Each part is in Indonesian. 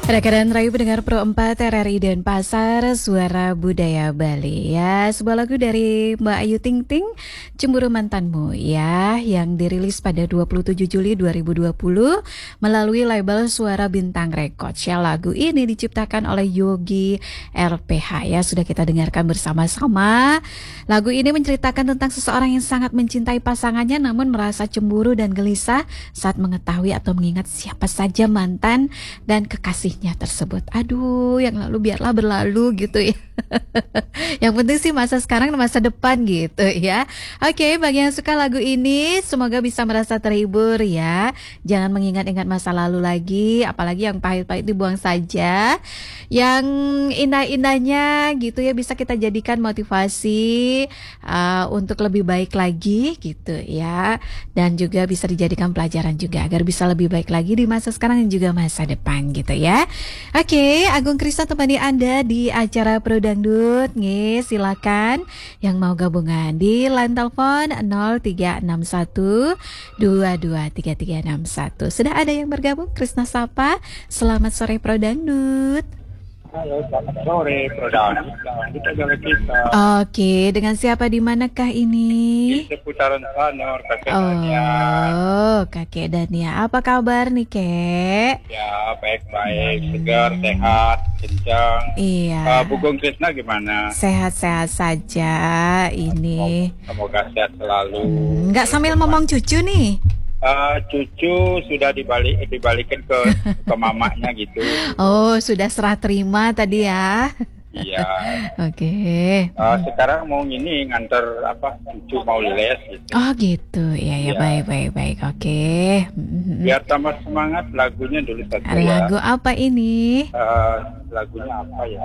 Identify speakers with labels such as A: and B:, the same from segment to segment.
A: Rekan Rayu pendengar Pro 4 RRI Denpasar, Suara Budaya Bali ya. Sebuah lagu dari Mbak Ayu Ting Ting, Cemburu Mantanmu ya, yang dirilis pada 27 Juli 2020 melalui label Suara Bintang Records ya. Lagu ini diciptakan oleh Yogi RPH ya, sudah kita dengarkan bersama-sama. Lagu ini menceritakan tentang seseorang yang sangat mencintai pasangannya namun merasa cemburu dan gelisah saat mengetahui atau mengingat siapa saja mantan dan kekasihnya tersebut. Aduh, yang lalu biarlah berlalu gitu ya. Yang penting sih masa sekarang dan masa depan gitu ya. Oke, bagi yang suka lagu ini semoga bisa merasa terhibur ya. Jangan mengingat-ingat masa lalu lagi, apalagi yang pahit-pahit dibuang saja. Yang indah-indahnya gitu ya bisa kita jadikan motivasi untuk lebih baik lagi gitu ya. Dan juga bisa dijadikan pelajaran juga agar bisa lebih baik lagi di masa sekarang dan juga masa depan gitu ya. Oke, Agung Krista temani Anda di acara Pro Dangdut. Nih, silakan yang mau gabungan di line telepon 0361 223361. Sudah ada yang bergabung? Krisna Sapa. Selamat sore Pro Dangdut.
B: Halo, selamat sore, Pro Dangdut. Kita jalan kita.
A: Oke, dengan siapa di manakah ini?
B: Di seputaran Sanur, Kakek Dania.
A: Oh, Kakek Dania. Apa kabar nih, Kek?
B: Ya, baik-baik, segar, sehat, kencang.
A: Iya.
B: Bugong Krisna gimana?
A: Sehat-sehat saja ini.
B: Semoga sehat selalu.
A: Nggak sambil ngomong cucu nih?
B: Cucu sudah dibalikin ke mamanya gitu.
A: Oh, sudah serah terima tadi ya?
B: Iya.
A: Oke.
B: Sekarang mau nganter cucu mau les gitu.
A: Oh gitu, ya
B: Iya.
A: baik. Oke.
B: Biar tambah semangat lagunya dulu satu ya.
A: Lagu apa ini?
B: Lagunya apa ya?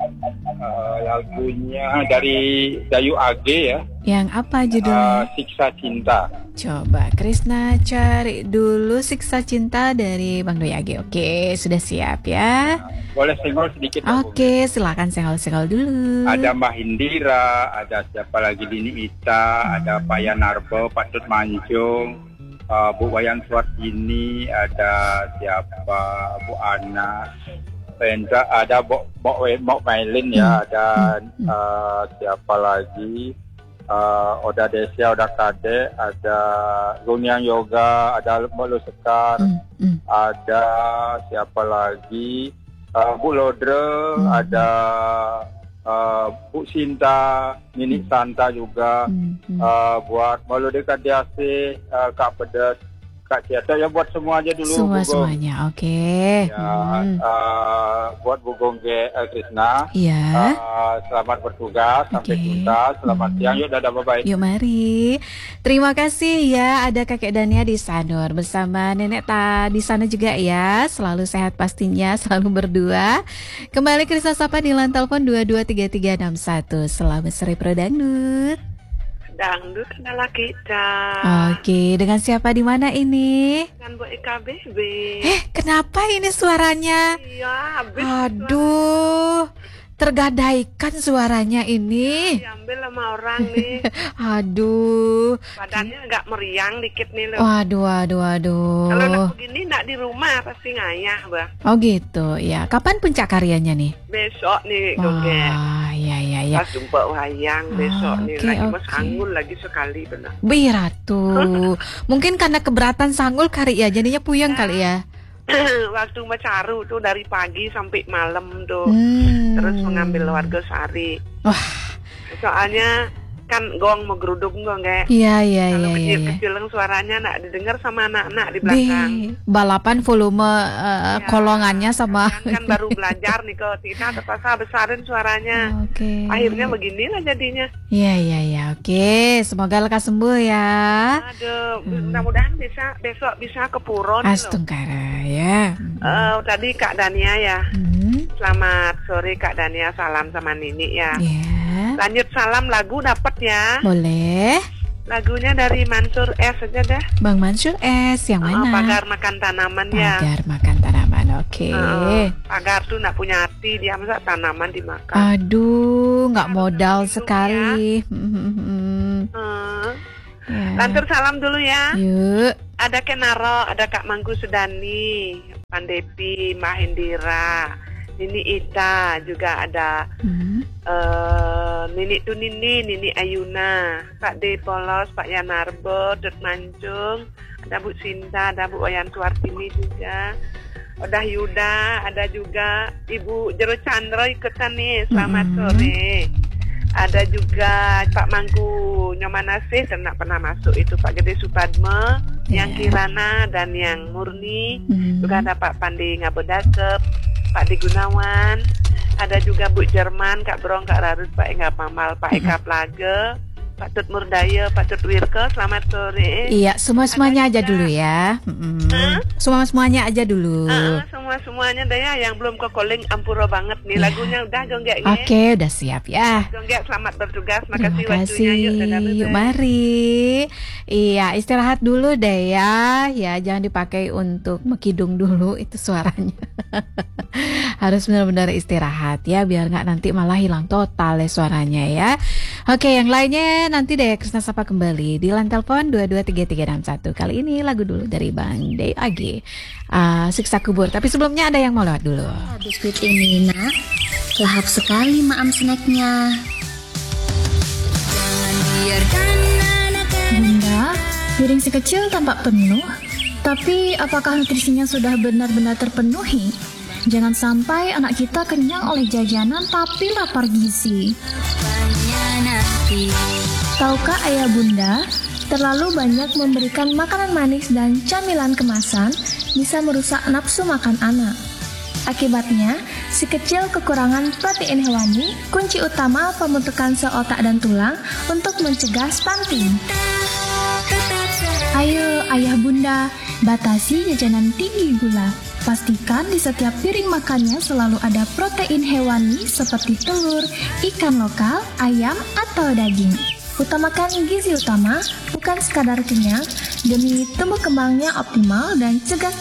B: Lagunya dari Dayu AG ya.
A: Yang apa judulnya?
B: Siksa Cinta.
A: Coba Krisna cari dulu Siksa Cinta dari Bang Doyage. Oke, sudah siap ya?
B: Boleh senggol sedikit?
A: Oke, silakan senggol-senggol dulu.
B: Ada Mbah Indira, ada siapa lagi Dini Ita, ada Pak Yanarbo, Pak Tut Manjung, Bu Wayan Suartini, ada siapa Bu Ana, ada Bok Mailin ya, ada siapa lagi? Oda Desya, Oda Kade, ada Guniang Yoga, ada Mbak Sekar, ada siapa lagi? Bu Lodre, ada Bu Sinta, Nini Santa juga, buat Melodi Kadiase, Kak Pedas, Kak Ciata ya, buat semua aja dulu.
A: Semuanya, oke.
B: Ya, buat Bu Gongge Krisna.
A: Iya.
B: Selamat bertugas sampai tuntas. Selamat siang. Yuk, dadah, bye-bye.
A: Yuk mari. Terima kasih ya, ada Kakek Dania di Sanur bersama Nenek Ta di sana juga ya. Selalu sehat pastinya, selalu berdua. Kembali Krisna Sapa di line telepon 223361. Selamat sore Pro Dangdut.
C: Dangdut adalah kita.
A: Oke, dengan siapa di mana ini?
C: Dengan Bu EKBB.
A: Kenapa ini suaranya?
C: Iya, habis.
A: Aduh, tergadaikan suaranya ini.
C: Diambil sama orang nih.
A: Aduh.
C: Badannya agak meriang dikit nih loh.
A: Waduh.
C: Kalau nak begini nak di rumah pasti ngayah, Bang.
A: Oh gitu, ya. Kapan puncak karyanya nih?
C: Besok nih,
A: Wah,
C: Goge.
A: iya.
C: Pas jumpa wayang besok nih.
A: Oke,
C: Lagi
A: oke.
C: mas sanggul lagi sekali benar.
A: Wih Ratu. Mungkin karena keberatan sanggul kali ya, jadinya puyeng kali ya.
C: Waktu Macaru tuh dari pagi sampai malam tuh. Terus mengambil warga sari.
A: Wah.
C: Soalnya kan gong mau geruduk gong kayak.
A: Iya.
C: Kalau kecil-kecil suaranya nak didengar sama anak-anak di belakang.
A: Balapan volume kolongannya sama.
C: Kan baru belajar nih kok kita terpaksa besarin suaranya.
A: Oke.
C: Akhirnya beginilah jadinya.
A: Iya. Oke, semoga lekas sembuh ya.
C: Aduh, mudah-mudahan besok bisa ke Puro nih loh.
A: Astungkara ya.
C: Tadi Kak Dania ya. Selamat sore Kak Dania, salam sama Nini ya.
A: Ya.
C: Lanjut salam lagu dapat ya.
A: Boleh.
C: Lagunya dari Mansur S aja dah.
A: Bang Mansur S yang mana?
C: Pagar makan tanaman ya.
A: Pagar makan tanaman, oke.
C: Pagar tuh nggak punya hati, dia masa tanaman dimakan.
A: Aduh, nggak modal
C: Minum
A: sekali.
C: Lantur salam dulu ya.
A: Yuk.
C: Ada Kenaro, ada Kak Mangku Sudani, Pandepi, Mbak Hendira, Nini Ita, juga ada Nini Tunini, Nini Ayuna, Pak De Polos, Pak Yanarbo, Dut Mancung, ada Bu Sinta, ada Bu Wayan Suartini juga. Udah Yuda, ada juga Ibu Jero Chandra ikutan nih, selamat sore. Ada juga Pak Mangku Nyomanasih, tidak pernah masuk itu Pak Gede Supadme, yang Kirana dan yang Murni. Juga ada Pak Pandi Ngabodakep, Pak Di Gunawan. Ada juga Bu Jerman, Kak Brong, Kak Rarut, Pak Enggak Pamal, Pak Eka Plage, Pak Tut Murdaya, Pak Tut Wirke, selamat sore.
A: Iya, semuanya aja dulu ya. Semuanya aja dulu.
C: Semuanya deh ya, yang belum ke calling ampuro banget nih lagunya udah Jonggek.
A: Oke, udah siap ya.
C: Jonggek selamat bertugas,
A: Terima
C: makasih
A: kasih.
C: waktunya.
A: Yuk mari. Iya, istirahat dulu deh ya. Ya, jangan dipakai untuk mekidung dulu itu suaranya. Harus benar-benar istirahat ya, biar nggak nanti malah hilang total ya suaranya ya. Oke, yang lainnya nanti deh Krisna sapa kembali di line telepon 223361. Kali ini lagu dulu dari Bang Day Agi, Siksa Kubur. Tapi sebelumnya ada yang mau lewat dulu.
D: Biskuit ini nak, lahap sekali maam snacknya.
E: Bunda, piring si kecil tampak penuh, tapi apakah nutrisinya sudah benar-benar terpenuhi? Jangan sampai anak kita kenyang oleh jajanan tapi lapar gizi. Tahukah ayah bunda, terlalu banyak memberikan makanan manis dan camilan kemasan bisa merusak nafsu makan anak. Akibatnya, si kecil kekurangan protein hewani, kunci utama pembentukan sel otak dan tulang untuk mencegah stunting. Ayo ayah bunda, batasi jajanan tinggi gula. Pastikan di setiap piring makannya selalu ada protein hewani seperti telur, ikan lokal, ayam, atau daging. Utamakan gizi utama, bukan sekadar kenyang, demi tumbuh kembangnya optimal dan cegah